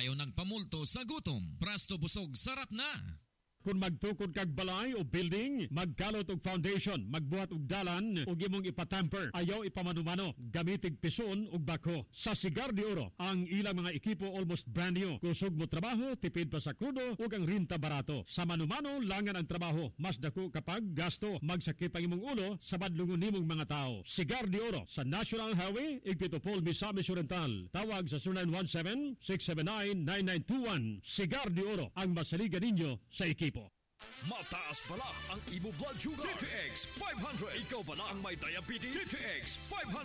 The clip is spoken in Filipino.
ayaw nagpamulto sa gutom. Prasto busog sarap na. Kung magtukod kag balay o building, magkalot og foundation, magbuhat og dalan ug imong ipatamper, ayaw ipamanumano, gamitig pison ug bako. Sa Cigar de Oro, ang ilang mga ekipo almost brand new. Kusog mo trabaho, tipid pa sa krudo ug ang rinta barato. Sa manumano, langan ang trabaho, mas dako kapag gasto. Magsakit ang imong ulo sa badlungon nimong mga tao. Cigar de Oro sa National Highway, Igpitopol, Misamis Oriental. Tawag sa 0917-679-9921. Cigar de Oro, ang masaligan ninyo sa ekipo. Mataas pala ang imo blood sugar. TTX 500. Ikaw pala ang may diabetes. TTX 500.